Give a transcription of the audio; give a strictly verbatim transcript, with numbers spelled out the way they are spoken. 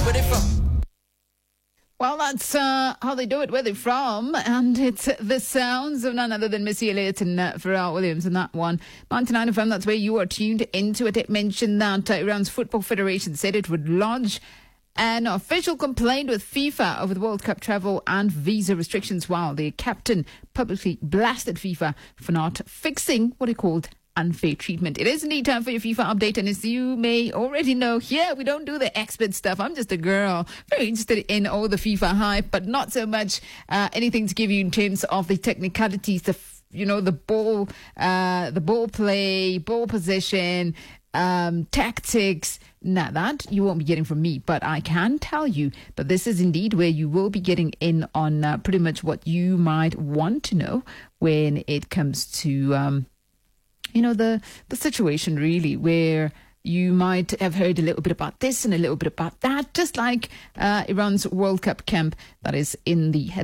Where they from? Well, that's uh, how they do it, where they're from. And it's the sounds of none other than Missy Elliott and uh, Pharrell Williams in that one. ninety-nine F M, that's where you are tuned into it. It mentioned that uh, Iran's Football Federation said it would lodge an official complaint with FIFA over the World Cup travel and visa restrictions, while the captain publicly blasted FIFA for not fixing what he called unfair treatment. It is indeed time for your FIFA update, and as you may already know, here we don't do the expert stuff. I'm just a girl, very interested in all the FIFA hype, but not so much uh, anything to give you in terms of the technicalities, the you know the ball, uh, the ball play, ball possession, um, tactics. Now that you won't be getting from me, but I can tell you that this is indeed where you will be getting in on uh, pretty much what you might want to know when it comes to um, you know, the, the situation really where you might have heard a little bit about this and a little bit about that, just like uh, Iran's World Cup camp that is in the